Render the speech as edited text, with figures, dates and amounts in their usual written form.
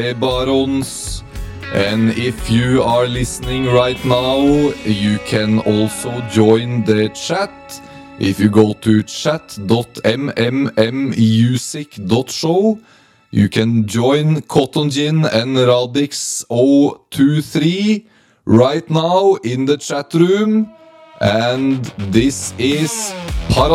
Barons. And if you are listening right now, you can also join the chat. If you go to chat.mmmusic.show, you can join Cotton Gin and Radix 023 right now in the chat room. And this is